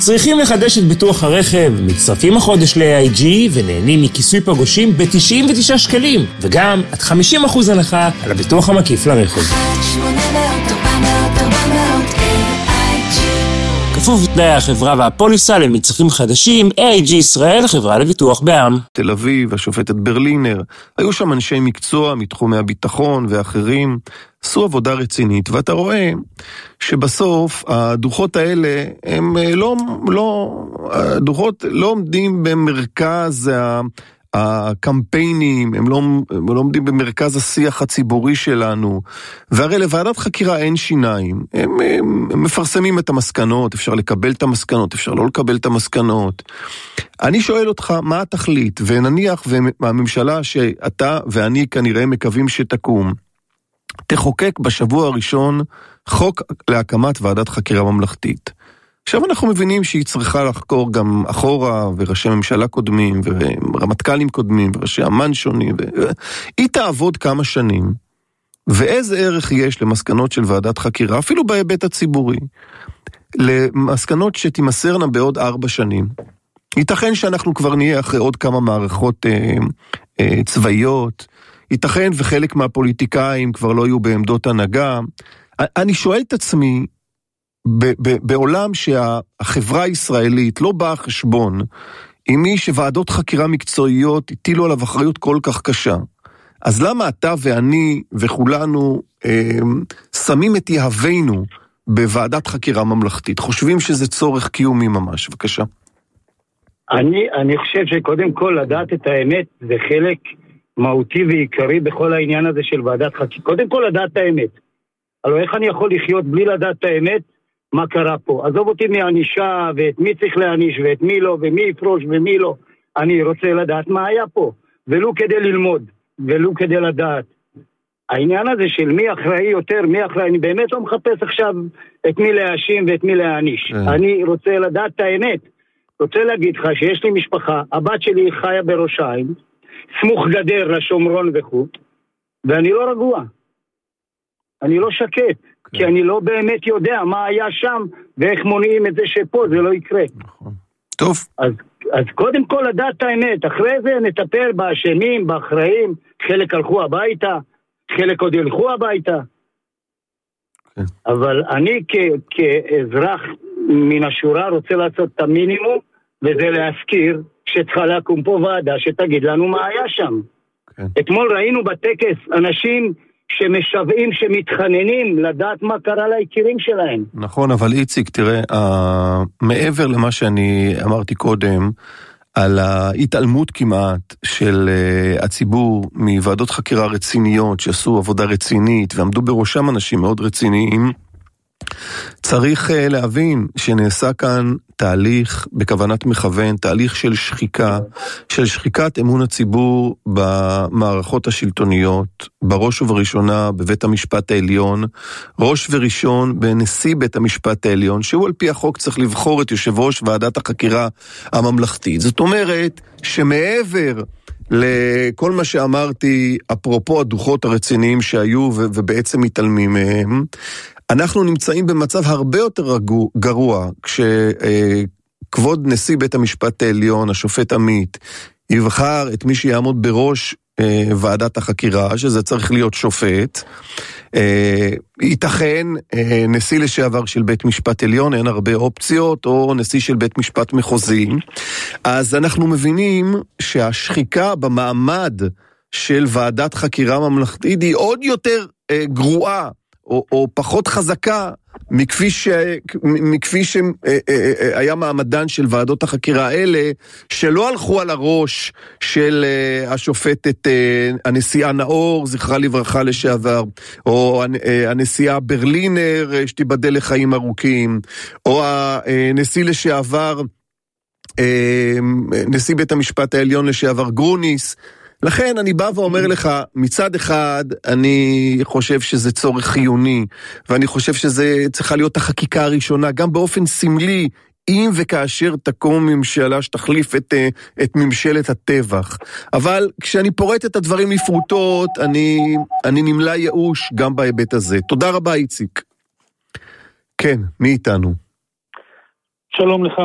צריכים לחדש את ביטוח הרכב, מצטרפים החודש ל-AIG ונהנים מכיסוי פגושים ב-99 שקלים, וגם עד 50% הנחה על הביטוח המקיף לרכב. 1-800-400-400 כפוף לתנאי החברה והפוליסה למצרפים חדשים, AIG ישראל, חברה לביטוח בע"מ. תל אביב, השופטת ברלינר, היו שם אנשי מקצוע מתחומי הביטחון ואחרים, עשו עבודה רצינית, ואתה רואה שבסוף הדוחות האלה הם הדוחות לא עומדים במרכז הקמפיינים, הם לא עומדים במרכז השיח הציבורי שלנו, והרי לוועדת חקירה אין שיניים, הם מפרסמים את המסקנות, אפשר לקבל את המסקנות, אפשר לא לקבל את המסקנות. אני שואל אותך, מה התכלית? ונניח והממשלה שאתה ואני כנראה מקווים שתקום, תחוקק בשבוע הראשון חוק להקמת ועדת חקירה ממלכתית. עכשיו אנחנו מבינים שהיא צריכה לחקור גם אחורה, וראשי ממשלה קודמים, ורמטכ"לים קודמים, וראשי אמן שונים, היא תעבוד כמה שנים, ואיזה ערך יש למסקנות של ועדת חקירה, אפילו בהיבט הציבורי, למסקנות שתימסרנה בעוד 4 שנים. ייתכן שאנחנו כבר נהיה אחרי עוד כמה מערכות צבאיות, ייתכן וחלק מהפוליטיקאים כבר לא יהיו בעמדות הנהגה. אני שואל את עצמי, בעולם שהחברה הישראלית לא באה חשבון עם מי שוועדות חקירה מקצועיות הטילו עליו אחריות כל כך קשה, אז למה אתה ואני וכולנו שמים את יהבנו בוועדת חקירה ממלכתית? חושבים שזה צורך קיומי ממש. בבקשה. אני חושב שקודם כל לדעת את האמת זה חלק מהותי ועיקרי בכל העניין הזה של ועדת חקירה. קודם כל לדעת את האמת. הלוא איך אני יכול לחיות בלי לדעת את האמת? מה קרה פה? עזוב אותי מהענישה, ואת מי צריך להעניש, ואת מי לא, ומי יפרוש ומי לא. אני רוצה לדעת מה היה פה, ולו כדי ללמוד, ולו כדי לדעת. העניין הזה של מי אחראי יותר, מי אחראי, אני באמת לא מחפש עכשיו את מי להאשים ואת מי להעניש. אני רוצה לדעת את האמת. רוצה להגיד לך שיש לי משפחה, הבת שלי חיה בראש העין, סמוך גדר לשומרון וכו', ואני לא רגוע. אני לא שקט. כי אני לא באמת יודע מה היה שם, ואיך מונעים את זה שפה, זה לא יקרה. נכון. טוב. אז קודם כל לדעת את האמת, אחרי זה נטפל באשמים, באחראים, חלק הלכו הביתה, חלק עוד ילכו הביתה. כן. אבל אני כאזרח מן השורה רוצה לעשות את המינימום, וזה להזכיר שצריכה לקום פה ועדה שתגיד לנו מה היה שם. כן. אתמול ראינו בטקס אנשים שמשוועים, שמתחננים לדעת מה קרה ליקירים שלהם. נכון, אבל איציק, תראה, מעבר למה שאני אמרתי קודם, על ההתעלמות כמעט של הציבור מוועדות חקירה רציניות, שעשו עבודה רצינית, ועמדו בראשם אנשים מאוד רציניים, צריך להבין שנעשה כאן תהליך בכוונת מכוון, תהליך של שחיקה, של שחיקת אמון הציבור במערכות השלטוניות, בראש ובראשונה בבית המשפט העליון, ראש וראשון בנשיא בית המשפט העליון, שהוא על פי החוק צריך לבחור את יושב ראש ועדת החקירה הממלכתית. זאת אומרת שמעבר לכל מה שאמרתי, אפרופו הדוחות הרציניים שהיו ובעצם מתעלמים מהם, אנחנו נמצאים במצב הרבה יותר גרוע, כשכבוד נשיא בית המשפט העליון, השופט עמית, יבחר את מי שיעמוד בראש ועדת החקירה, שזה צריך להיות שופט, ייתכן נשיא לשעבר של בית משפט עליון, אין הרבה אופציות, או נשיא של בית משפט מחוזי, אז אנחנו מבינים שהשחיקה במעמד של ועדת חקירה ממלכתית היא עוד יותר גרועה, או פחות חזקה מכפי שהיה מעמדן של ועדות החקירה האלה, שלא הלכו על הראש של השופטת הנשיאה נאור, זכרה לברכה לשעבר, או הנשיאה ברלינר, שתיבדל לחיים ארוכים, או הנשיא לשעבר, נשיא בית המשפט העליון לשעבר גרוניס. לכן אני בא ואומר לך, מצד אחד אני חושב שזה צורך חיוני, ואני חושב שזה צריכה להיות החקיקה הראשונה, גם באופן סמלי, אם וכאשר תקום ממשלה שתחליף את ממשלת הטבח. אבל כשאני פורט את הדברים לפרוטות, אני נמלא ייאוש גם בהיבט הזה. תודה רבה איציק. כן, מי איתנו? שלום לך,